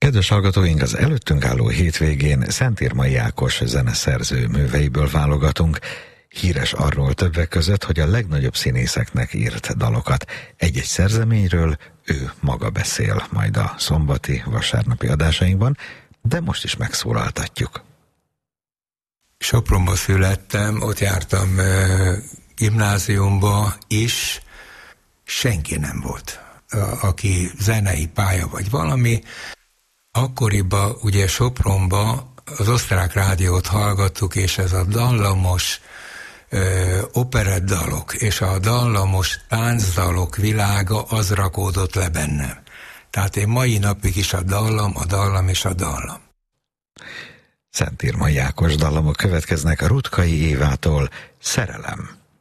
Kedves hallgatóink, az előttünk álló hétvégén Szentírmai Ákos zeneszerző műveiből válogatunk. Híres arról többek között, hogy a legnagyobb színészeknek írt dalokat. Egy-egy szerzeményről ő maga beszél majd a szombati, vasárnapi adásainkban, de most is megszólaltatjuk. Sopronba születtem, ott jártam gimnáziumba is, senki nem volt, aki zenei pálya vagy valami. Akkoriban ugye Sopronba az osztrák rádiót hallgattuk, és ez a dallamos operettdalok és a dallamos táncdalok világa az rakódott le bennem. Tehát én mai napig is a dallam és a dallam. Szentírmai Ákos dallamok következnek a Rutkai Évától, Szerelem.